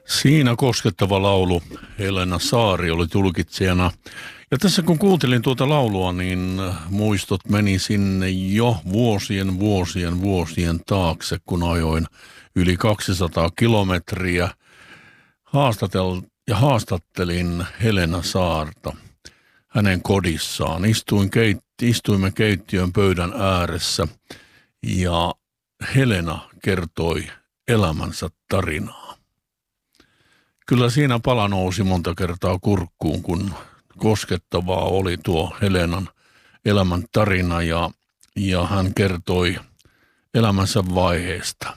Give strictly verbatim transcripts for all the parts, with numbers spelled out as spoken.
Siinä koskettava laulu. Helena Saari oli tulkitsijana. Ja tässä kun kuuntelin tuota laulua, niin muistot meni sinne jo vuosien, vuosien, vuosien taakse, kun ajoin yli kaksisataa kilometriä haastatel ja haastattelin Helena Saarta hänen kodissaan. Istuin keit- istuimme keittiön pöydän ääressä ja Helena kertoi elämänsä tarinaa. Kyllä siinä pala nousi monta kertaa kurkkuun, kun koskettavaa oli tuo Helenan elämän tarina ja, ja hän kertoi elämänsä vaiheesta.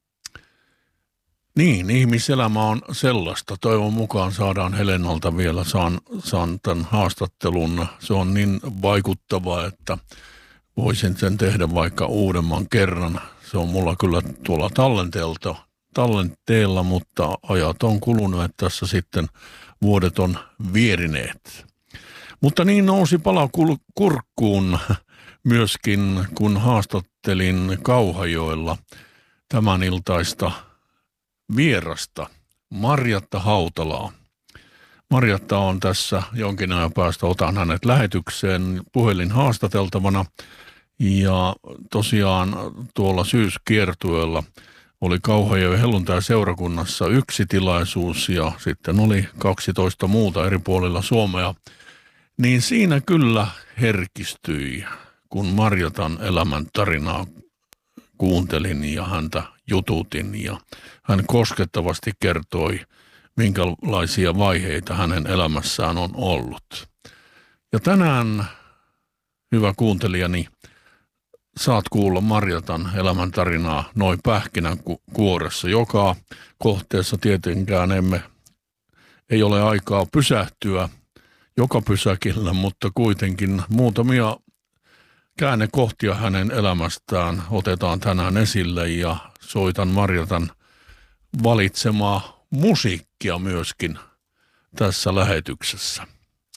Niin, ihmiselämä on sellaista. Toivon mukaan saadaan Helenalta vielä, saan, saan tämän haastattelun. Se on niin vaikuttava, että voisin sen tehdä vaikka uudemman kerran. Se on mulla kyllä tuolla tallenteelta, tallenteella, mutta ajat on kuluneet tässä sitten, vuodet on vierineet. Mutta niin nousi pala kurkkuun myöskin, kun haastattelin Kauhajoella tämän iltaista vierasta, Marjatta Hautalaa. Marjatta on tässä jonkin ajan päästä, otan hänet lähetykseen puhelin haastateltavana. Ja tosiaan tuolla syyskiertueella oli Kauhajoen helluntai-seurakunnassa yksi tilaisuus ja sitten oli kaksitoista muuta eri puolilla Suomea. Niin siinä kyllä herkistyi, kun Marjatan elämän tarinaa kuuntelin ja häntä jututin ja hän koskettavasti kertoi, minkälaisia vaiheita hänen elämässään on ollut. Ja tänään, hyvä kuuntelijani, saat kuulla Marjatan elämän tarinaa noin pähkinän kuoressa. Joka kohteessa tietenkään emme, ei ole aikaa pysähtyä joka pysäkillä, mutta kuitenkin muutamia käännekohtia hänen elämästään otetaan tänään esille ja soitan Marjatan valitsemaa musiikkia myöskin tässä lähetyksessä.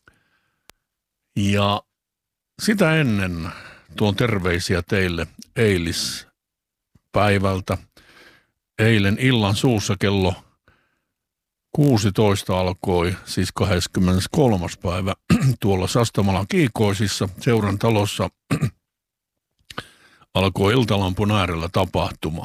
Ja sitä ennen tuon terveisiä teille eilispäivältä. Eilen illan suussa kello kuusitoista alkoi, siis kahdeskymmeneskolmas päivä, tuolla Sastamalan Kiikoisissa seuran talossa alkoi Iltalampun äärellä tapahtuma.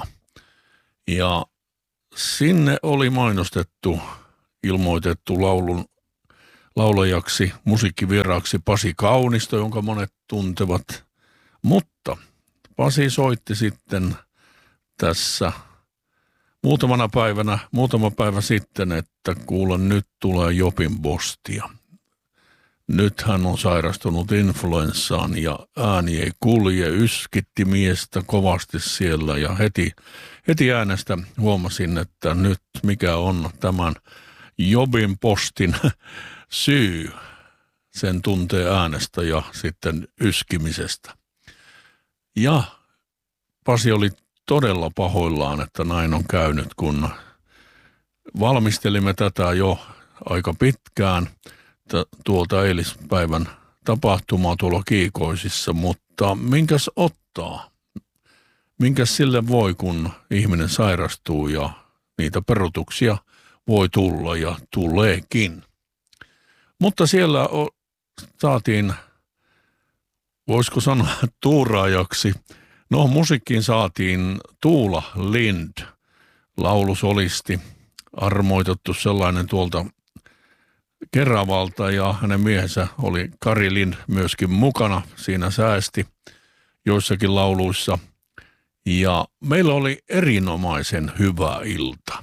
Ja sinne oli mainostettu, ilmoitettu laulun laulajaksi, musiikkivieraaksi Pasi Kaunisto, jonka monet tuntevat. Mutta Pasi soitti sitten tässä muutamana päivänä, muutama päivä sitten, että kuule, nyt tulee Jopin postia. Nyt hän on sairastunut influenssaan ja ääni ei kulje, yskitti miestä kovasti siellä ja heti, heti äänestä huomasin, että nyt mikä on tämän Jobin postin syy. Sen tuntee äänestä ja sitten yskimisestä. Ja Pasi oli todella pahoillaan, että näin on käynyt, kun valmistelimme tätä jo aika pitkään, tuolta eilispäivän tapahtumaa tuolla Kiikoisissa, mutta minkäs ottaa? Minkäs sille voi, kun ihminen sairastuu ja niitä peruutuksia voi tulla ja tuleekin. Mutta siellä saatiin, voisiko sanoa tuuraajaksi, no musiikkiin saatiin Tuula Lind, laulusolisti, armoitettu sellainen tuolta Keravalta ja hänen miehensä oli Kari Lind myöskin mukana, siinä säästi joissakin lauluissa. Ja meillä oli erinomaisen hyvä ilta.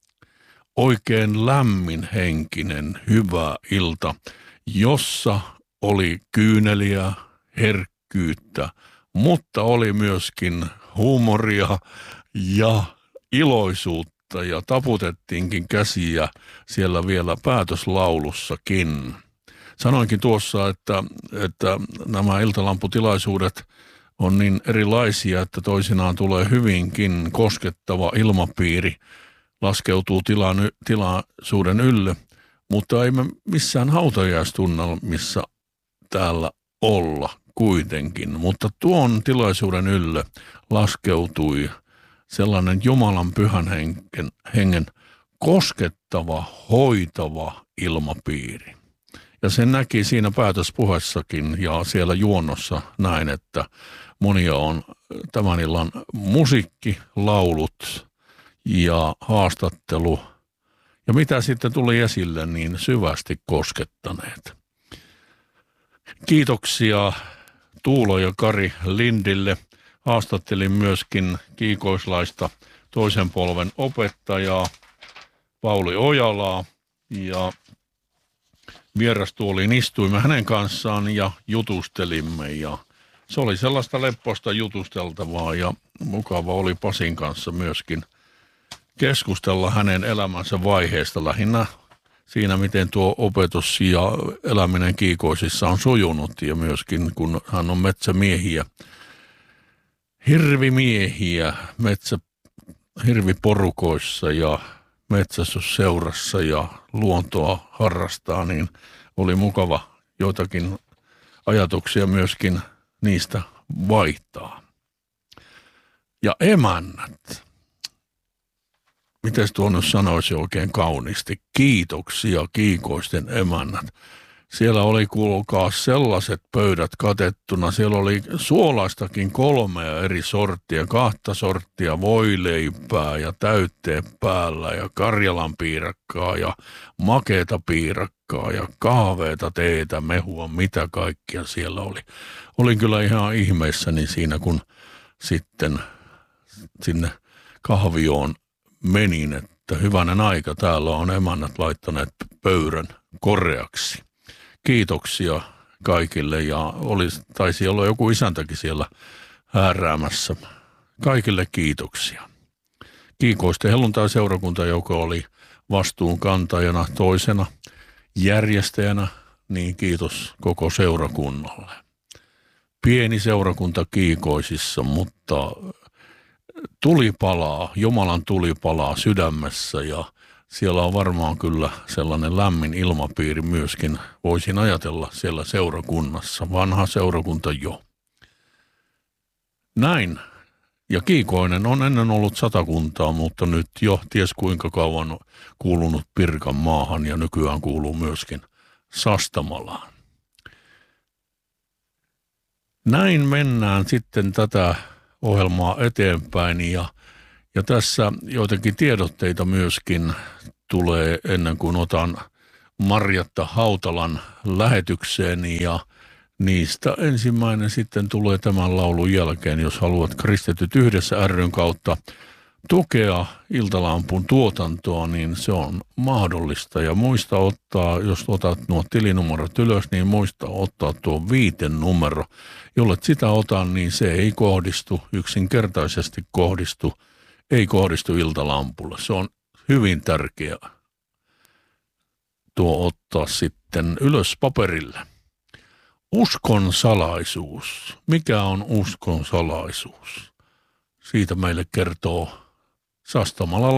Oikein lämminhenkinen hyvä ilta, jossa oli kyyneliä, herkkyyttä, mutta oli myöskin huumoria ja iloisuutta ja taputettiinkin käsiä siellä vielä päätöslaulussakin. Sanoinkin tuossa, että, että nämä iltalamputilaisuudet on niin erilaisia, että toisinaan tulee hyvinkin koskettava ilmapiiri, laskeutuu tilan, tilaisuuden ylle, mutta ei me missään hautajaistunnelmissa täällä olla kuitenkin. Mutta tuon tilaisuuden ylle laskeutui sellainen Jumalan pyhän hengen, hengen koskettava, hoitava ilmapiiri. Ja sen näki siinä päätöspuheessakin ja siellä juonnossa näin, että monia on tämän illan musiikki, laulut ja haastattelu. Ja mitä sitten tuli esille, niin syvästi koskettaneet. Kiitoksia Tuulo ja Kari Lindille. Haastattelin myöskin kiikoislaista toisen polven opettajaa Pauli Ojalaa ja vierastuoliin istuimme hänen kanssaan ja jutustelimme ja se oli sellaista lepposta jutusteltavaa ja mukava oli Pasin kanssa myöskin keskustella hänen elämänsä vaiheesta lähinnä siinä, miten tuo opetus ja eläminen kiikoisissa on sujunut ja myöskin kun hän on metsämiehiä, hirvimiehiä, metsä, hirviporukoissa ja metsästysseurassa ja luontoa harrastaa, niin oli mukava joitakin ajatuksia myöskin niistä vaihtaa. Ja emännät. Mites tuo nyt sanoisi oikein kauniisti? Kiitoksia kiikoisten emännät. Siellä oli kuulkaa sellaiset pöydät katettuna. Siellä oli suolaistakin kolmea eri sorttia, kahta sorttia voileipää ja täytteet päällä ja Karjalan piirakkaa ja makeeta piirakkaa ja kahveeta, teetä, mehua, mitä kaikkia siellä oli. Olin kyllä ihan ihmeissäni siinä, kun sitten sinne kahvioon menin, että hyvänen aika, täällä on emännät laittaneet pöydän koreaksi. Kiitoksia kaikille ja oli, taisi olla joku isäntäkin siellä hääräämässä. Kaikille kiitoksia. Kiikoisten helluntai-seurakunta, joka oli vastuunkantajana toisena järjestäjänä, niin kiitos koko seurakunnalle. Pieni seurakunta Kiikoisissa, mutta tuli palaa, Jumalan tuli palaa sydämessä ja siellä on varmaan kyllä sellainen lämmin ilmapiiri myöskin, voisin ajatella siellä seurakunnassa, vanha seurakunta jo. Näin. Ja Kiikoinen on ennen ollut satakuntaa, mutta nyt jo ties kuinka kauan kuulunut Pirkanmaahan ja nykyään kuuluu myöskin Sastamalaan. Näin mennään sitten tätä ohjelmaa eteenpäin ja, ja tässä joitakin tiedotteita myöskin tulee ennen kuin otan Marjatta Hautalan lähetykseen ja niistä ensimmäinen sitten tulee tämän laulun jälkeen, jos haluat Kristityt yhdessä ry:n kautta tukea Iltalampun tuotantoa, niin se on mahdollista. Ja muista ottaa, jos otat nuo tilinumerot ylös, niin muista ottaa tuo viiten numero. Jollet sitä otan, niin se ei kohdistu, yksinkertaisesti kohdistu, ei kohdistu Iltalampulle. Se on hyvin tärkeä tuo ottaa sitten ylös paperille. Uskon salaisuus. Mikä on uskon salaisuus? Siitä meille kertoo Sastamalalainen